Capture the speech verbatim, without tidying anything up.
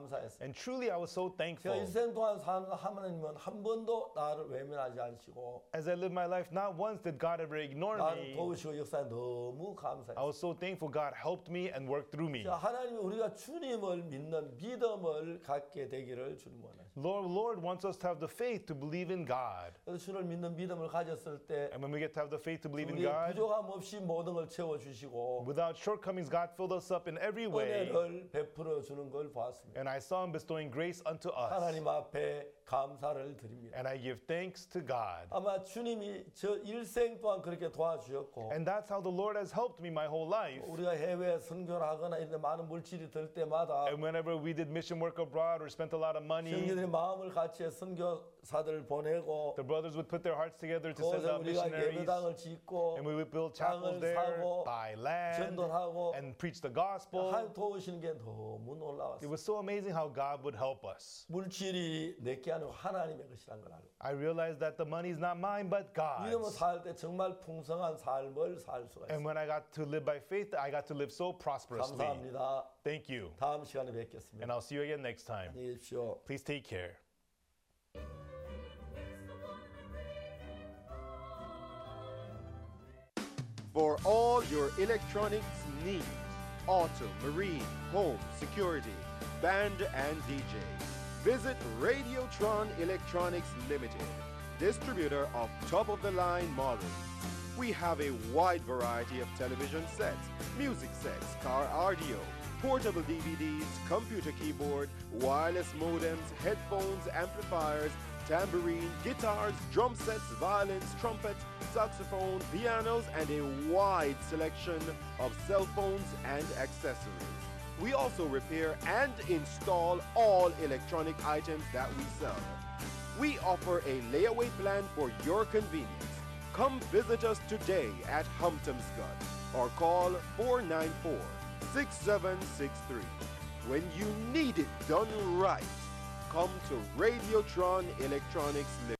감사했어요. And truly, I was so 제가 thankful. 일생 동안 산 하나님은 한 번도 나를 외면하지 않으시고 As I lived my life, not once did God ever ignore 나를 me. 도우시고 역사에 너무 I 감사했어요. was so thankful God helped me and worked through me. 자, 하나님이 우리가 주님을 믿는 믿음을 갖게 되기를 주님 원하십니다. Lord, Lord wants us to have the faith to believe in God. 그래서 주님을 믿는 믿음을 가졌을 때 And when we get to have the faith to believe in 우리의 God, 부족함 없이 모든 걸 채워주시고 without shortcomings, God filled us up in every way. 은혜를 베풀어 주는 걸 보았습니다. And I saw Him bestowing grace unto us. 하나님 앞에 감사를 드립니다. And I give thanks to God. 아마 주님이 저 일생 동안 그렇게 도와주셨고 And that's how the Lord has helped me my whole life. 우리가 해외 선교를 하거나 이런 데 많은 물질이 들 때마다 And whenever we did mission work abroad or spent a lot of money, 형제들의 마음을 같이 해 선교사들을 보내고 the brothers would put their hearts together to send 그곳에 out 우리가 missionaries. 예배당을 짓고 And we would build chapels 땅을 there, 사고 buy land, 전도하고 and preach the gospel. 하나님 도우시는 게 너무 It 놀라웠어요. was so amazing how God would help us. 물질이 내게 아니고 하나님의 것이란 걸 알고 I realized that the money is not mine but 믿음으로 God's. 살 때 정말 풍성한 삶을 살 수가 And 있어요. when I got to live by faith, I got to live so prosperously. 감사합니다. Thank you. 다음 시간에 뵙겠습니다. And I'll see you again next time. 안녕히 계십시오. Please take care. For all your electronics needs, auto, marine, home, security, band and D J, visit Radiotron Electronics Limited, distributor of top-of-the-line models. We have a wide variety of television sets, music sets, car audio, portable D V Ds, computer keyboard, wireless modems, headphones, amplifiers, tambourine, guitars, drum sets, violins, trumpets, saxophone, pianos, and a wide selection of cell phones and accessories. We also repair and install all electronic items that we sell. We offer a layaway plan for your convenience. Come visit us today at Humptomscott or call four nine four, six seven six three. When you need it done right, come to Radiotron Electronics Limited.